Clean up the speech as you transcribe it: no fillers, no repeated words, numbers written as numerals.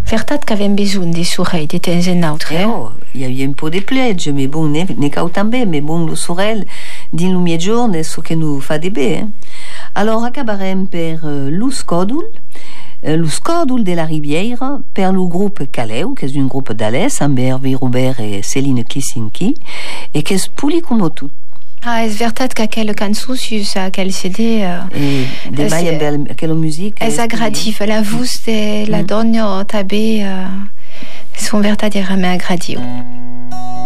Vertat qu'avem besoin de sorell de temps en autre. Il y a un peu de pledge, mais bon, ne cau també, mais bon, le sorell, din lo mie giorne, so que nous fa de bé. Alors, acabarem per l'uscòdul de la Riviera, per lo groupe Caleu, que és un groupe d'Alès, amb Hervé Robert et Céline Klisinki, et que és puli como tot. És veritat que aquella cançó sus aquell CD... de mai amb aquella musique... És agradiva, la voz de la dona també són verdaderament agradiu.